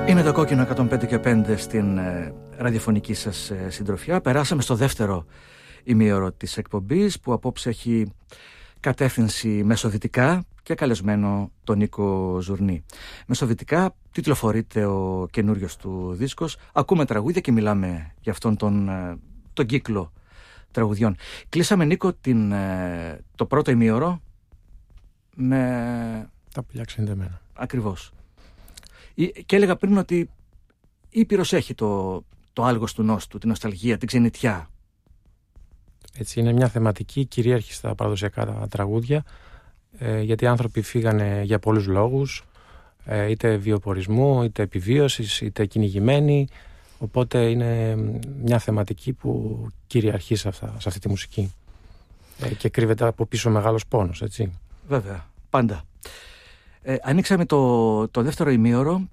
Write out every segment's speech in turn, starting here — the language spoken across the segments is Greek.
Είναι το Κόκκινο 105 και 5 στην ραδιοφωνική σας συντροφιά. Περάσαμε στο δεύτερο ημίωρο της εκπομπής, που απόψε έχει κατεύθυνση μεσοδυτικά και καλεσμένο τον Νίκο Ζουρνή. Μεσοδυτικά τιτλοφορείται ο καινούριος του δίσκος. Ακούμε τραγούδια και μιλάμε για αυτόν τον κύκλο τραγουδιών. Κλείσαμε, Νίκο, το πρώτο ημίωρο με... τα πουλιά ξενιδεμένα. Ακριβώς. Και έλεγα πριν ότι η Ήπειρος έχει το άλγος του νόστου, την νοσταλγία, την ξενιτιά. Έτσι, είναι μια θεματική κυρίαρχη στα παραδοσιακά τραγούδια, γιατί οι άνθρωποι φύγανε για πολλούς λόγους, είτε βιοπορισμού, είτε επιβίωσης, είτε κυνηγημένοι, οπότε είναι μια θεματική που κυριαρχεί σε αυτή τη μουσική, και κρύβεται από πίσω μεγάλος πόνος, έτσι. Βέβαια, πάντα. Ανοίξαμε το δεύτερο ημίωρο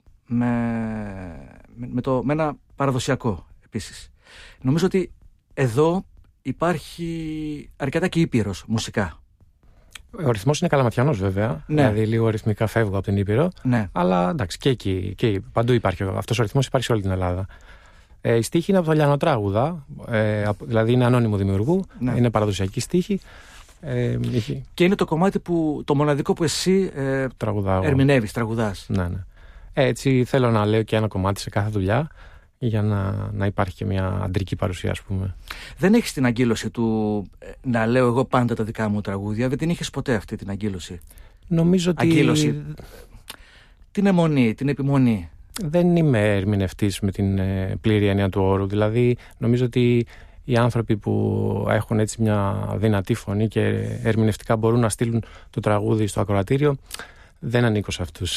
με ένα παραδοσιακό επίσης. Νομίζω ότι εδώ υπάρχει αρκετά και Ήπειρος μουσικά. Ο ρυθμός είναι καλαματιανός, βέβαια. Ναι. Δηλαδή λίγο ρυθμικά φεύγω από την Ήπειρο. Ναι. Αλλά εντάξει, και εκεί παντού υπάρχει. Αυτός ο ρυθμός υπάρχει σε όλη την Ελλάδα. Η στίχη είναι από τα λιανοτράγουδα, δηλαδή είναι ανώνυμου δημιουργού, ναι. Είναι παραδοσιακή στίχη. Και είναι το κομμάτι το μοναδικό που εσύ ερμηνεύεις, τραγουδάς. Ναι. Έτσι θέλω να λέω και ένα κομμάτι σε κάθε δουλειά, για να υπάρχει και μια αντρική παρουσία, ας πούμε. Δεν έχεις την αγκύλωση του να λέω εγώ πάντα τα δικά μου τραγούδια? Δεν την είχες ποτέ αυτή την αγκύλωση? Νομίζω ότι... Αγκύλωση, την αιμονή, την επιμονή. Δεν είμαι ερμηνευτής με την πλήρη έννοια του όρου. Δηλαδή νομίζω ότι οι άνθρωποι που έχουν έτσι μια δυνατή φωνή και ερμηνευτικά μπορούν να στείλουν το τραγούδι στο ακροατήριο, δεν ανήκω σε αυτούς.